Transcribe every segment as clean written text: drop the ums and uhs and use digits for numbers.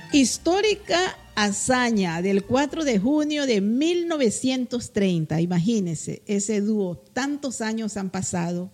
Histórica hazaña del 4 de junio de 1930. Imagínense, ese dúo, tantos años han pasado,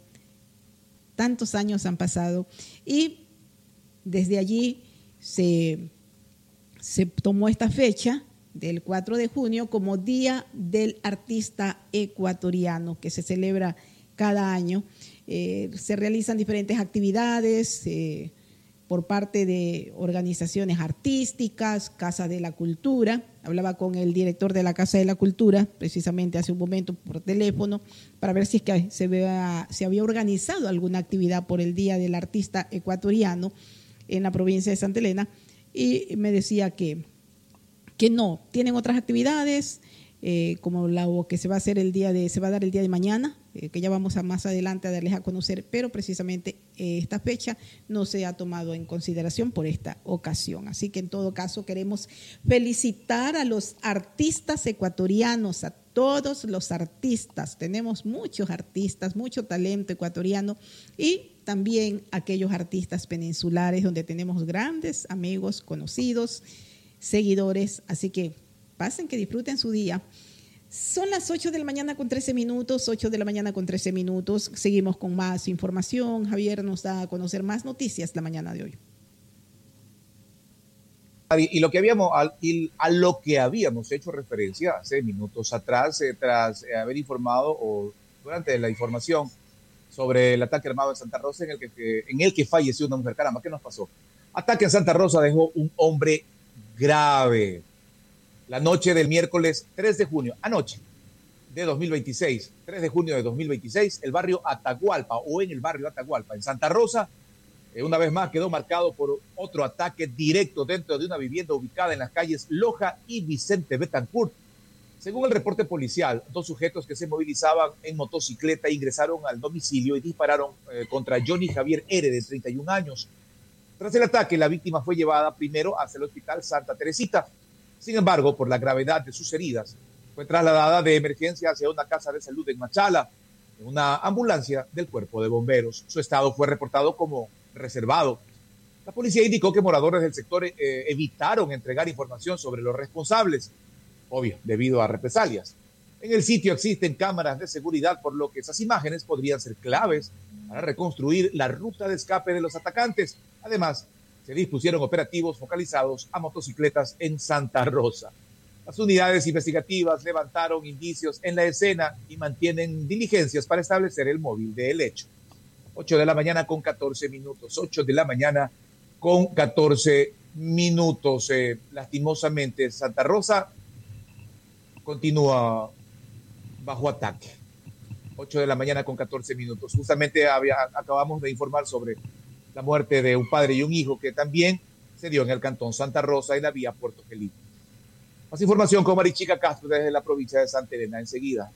y desde allí se tomó esta fecha del 4 de junio como Día del Artista Ecuatoriano, que se celebra cada año. Se realizan diferentes actividades por parte de organizaciones artísticas, Casa de la Cultura. Hablaba con el director de la Casa de la Cultura precisamente hace un momento por teléfono para ver si es que se había organizado alguna actividad por el Día del Artista Ecuatoriano en la provincia de Santa Elena, y me decía que no, tienen otras actividades, como la que se va a dar el día de mañana, que ya vamos a más adelante a darles a conocer, pero precisamente esta fecha no se ha tomado en consideración por esta ocasión. Así que en todo caso queremos felicitar a los artistas ecuatorianos, a todos los artistas. Tenemos muchos artistas, mucho talento ecuatoriano, y también aquellos artistas peninsulares donde tenemos grandes amigos, conocidos, seguidores. Así que pasen, que disfruten su día. Son las 8 de la mañana con 13 minutos, 8 de la mañana con 13 minutos. Seguimos con más información. Javier nos da a conocer más noticias la mañana de hoy. Y a lo que habíamos hecho referencia hace minutos atrás, tras haber informado o durante la información sobre el ataque armado en Santa Rosa en el que falleció una mujer. Caramba, ¿qué nos pasó? Ataque en Santa Rosa dejó un hombre grave. La noche del miércoles 3 de junio, anoche de 2026, 3 de junio de 2026, el barrio Atahualpa, en Santa Rosa, una vez más quedó marcado por otro ataque directo dentro de una vivienda ubicada en las calles Loja y Vicente Betancourt. Según el reporte policial, 2 sujetos que se movilizaban en motocicleta ingresaron al domicilio y dispararon contra Johnny Javier R., de 31 años. Tras el ataque, la víctima fue llevada primero hacia el hospital Santa Teresita. Sin embargo, por la gravedad de sus heridas, fue trasladada de emergencia hacia una casa de salud en Machala, en una ambulancia del Cuerpo de Bomberos. Su estado fue reportado como reservado. La policía indicó que moradores del sector evitaron entregar información sobre los responsables, obvio, debido a represalias. En el sitio existen cámaras de seguridad, por lo que esas imágenes podrían ser claves para reconstruir la ruta de escape de los atacantes. Además, se dispusieron operativos focalizados a motocicletas en Santa Rosa. Las unidades investigativas levantaron indicios en la escena y mantienen diligencias para establecer el móvil del hecho. 8 de la mañana con 14 minutos. 8 de la mañana con 14 minutos. Lastimosamente, Santa Rosa continúa bajo ataque. 8 de la mañana con 14 minutos. Justamente acabamos de informar sobre la muerte de un padre y un hijo que también se dio en el cantón Santa Rosa, en la vía Puerto Gelito. Más información con Marichica Castro desde la provincia de Santa Elena enseguida.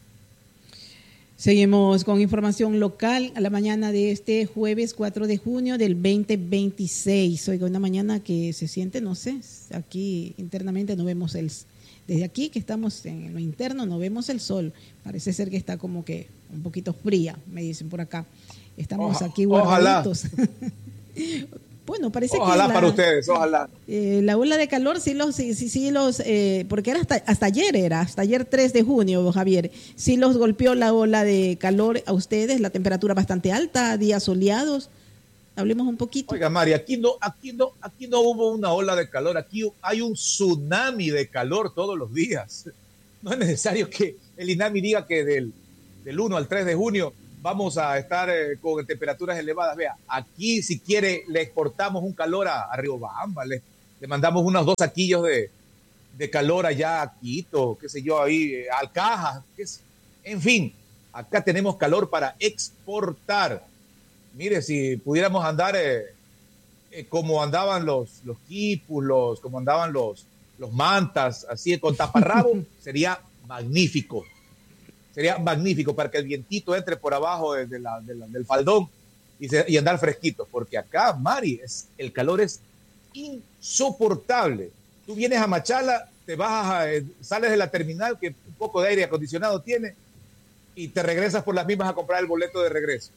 Seguimos con información local a la mañana de este jueves 4 de junio del 2026. Oiga, una mañana que se siente, no sé, aquí internamente no vemos desde aquí que estamos en lo interno no vemos el sol. Parece ser que está como que un poquito fría, me dicen por acá. Estamos aquí guardaditos. Bueno, parece ojalá que para ustedes, ojalá. La ola de calor porque era hasta ayer 3 de junio, Javier, sí los golpeó la ola de calor a ustedes, la temperatura bastante alta, días soleados. Hablemos un poquito. Oiga, Mari, aquí no hubo una ola de calor, aquí hay un tsunami de calor todos los días. No es necesario que el INAMI diga que del 1 al 3 de junio vamos a estar con temperaturas elevadas. Vea, aquí si quiere le exportamos un calor a Riobamba, le mandamos unos 2 saquillos de calor allá a Quito, qué sé yo, ahí, Alcajas, en fin, acá tenemos calor para exportar. Mire, si pudiéramos andar como andaban los quipus, como andaban los mantas, así con taparrabo, sería magnífico. Sería magnífico para que el vientito entre por abajo del faldón y andar fresquito, porque acá, Mari, el calor es insoportable. Tú vienes a Machala, te bajas, sales de la terminal que un poco de aire acondicionado tiene y te regresas por las mismas a comprar el boleto de regreso.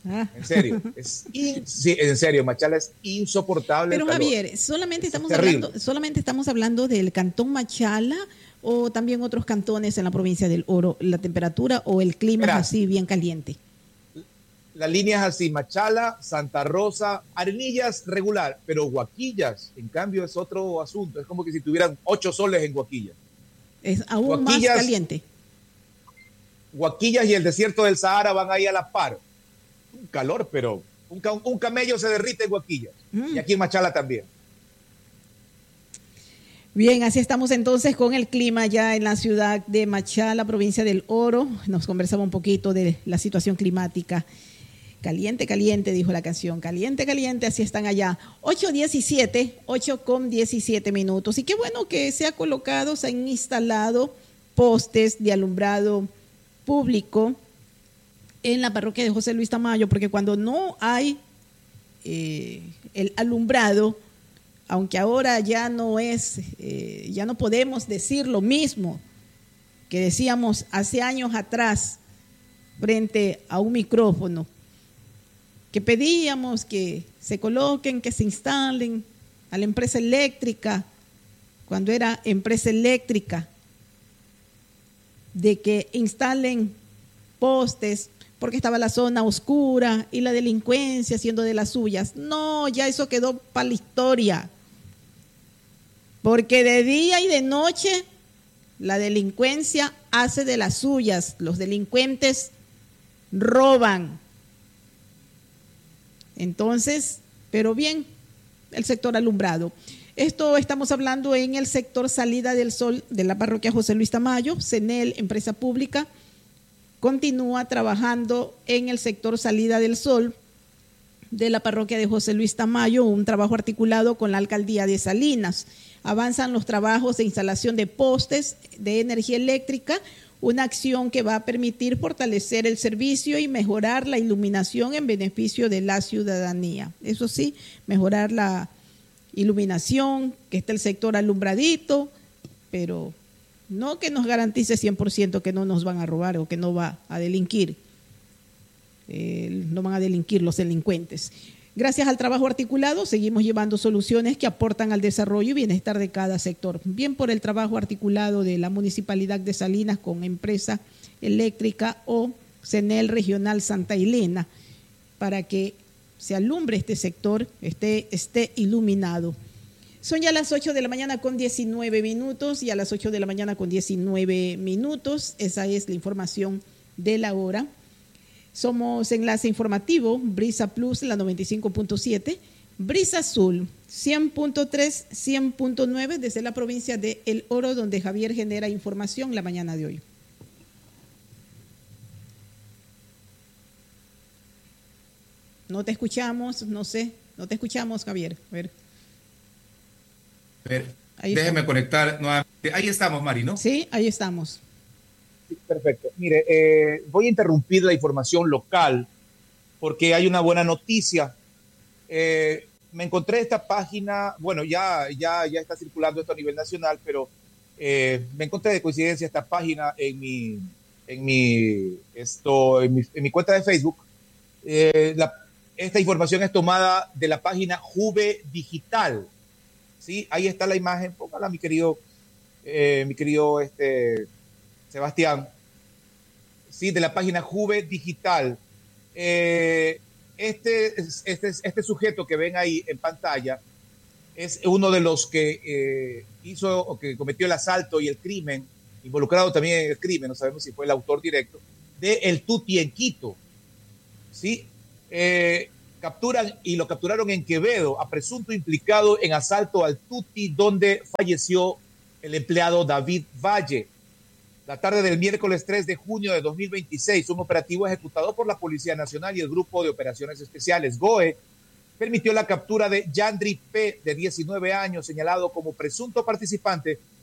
Ah. En serio. Sí, en serio, Machala es insoportable. Pero Javier, solamente estamos hablando del cantón Machala o también otros cantones en la provincia del Oro, la temperatura o el clima es así bien caliente. La línea es así, Machala, Santa Rosa, Arenillas regular, pero Huaquillas, en cambio, es otro asunto. Es como que si tuvieran 8 soles en Huaquillas. Es aún más caliente. Huaquillas y el desierto del Sahara van ahí a la par. Un calor, pero un camello se derrite en Huaquillas. Y aquí en Machala también. Bien, así estamos entonces con el clima ya en la ciudad de Machala, provincia del Oro. Nos conversaba un poquito de la situación climática. Caliente, caliente, dijo la canción. Caliente, caliente, así están allá. 8:17 minutos. Y qué bueno que se han instalado postes de alumbrado público en la parroquia de José Luis Tamayo, porque cuando no hay el alumbrado, aunque ahora ya no podemos decir lo mismo que decíamos hace años atrás frente a un micrófono, que pedíamos que se coloquen, que se instalen a la empresa eléctrica, cuando era empresa eléctrica, de que instalen postes porque estaba la zona oscura y la delincuencia haciendo de las suyas. No, ya eso quedó para la historia. Porque de día y de noche la delincuencia hace de las suyas. Los delincuentes roban. Entonces, pero bien, el sector alumbrado. Esto estamos hablando en el sector Salida del Sol de la parroquia José Luis Tamayo. CENEL, empresa pública, continúa trabajando en el sector Salida del Sol de la parroquia de José Luis Tamayo, un trabajo articulado con la alcaldía de Salinas. Avanzan los trabajos de instalación de postes de energía eléctrica, una acción que va a permitir fortalecer el servicio y mejorar la iluminación en beneficio de la ciudadanía. Eso sí, mejorar la iluminación, que esté el sector alumbradito, pero no que nos garantice 100% que no nos van a robar o que no va a delinquir. No van a delinquir los delincuentes. Gracias al trabajo articulado, seguimos llevando soluciones que aportan al desarrollo y bienestar de cada sector. Bien por el trabajo articulado de la Municipalidad de Salinas con Empresa Eléctrica o CENEL Regional Santa Elena, para que se alumbre este sector, esté iluminado. Son ya las 8 de la mañana con 19 minutos y a las 8 de la mañana con 19 minutos, esa es la información de la hora. Somos enlace informativo, Brisa Plus, la 95.7, Brisa Azul, 100.3, 100.9, desde la provincia de El Oro, donde Javier genera información la mañana de hoy. No te escuchamos, no te escuchamos, Javier. A ver, déjeme conectar nuevamente. Ahí estamos, Mari, ¿no? Sí, ahí estamos. Sí, perfecto. Mire, voy a interrumpir la información local porque hay una buena noticia. Me encontré esta página, bueno, ya está circulando esto a nivel nacional, pero me encontré de coincidencia esta página en mi cuenta de Facebook. Esta información es tomada de la página Juve Digital. ¿Sí? Ahí está la imagen, póngala, mi querido Sebastián, sí, de la página Juve Digital. Este sujeto que ven ahí en pantalla es uno de los que hizo o que cometió el asalto y el crimen, involucrado también en el crimen, no sabemos si fue el autor directo, de El Tuti en Quito. ¿Sí? Lo capturaron en Quevedo a presunto implicado en asalto al Tuti, donde falleció el empleado David Valle. La tarde del miércoles 3 de junio de 2026, un operativo ejecutado por la Policía Nacional y el Grupo de Operaciones Especiales, GOE, permitió la captura de Yandri P., de 19 años, señalado como presunto participante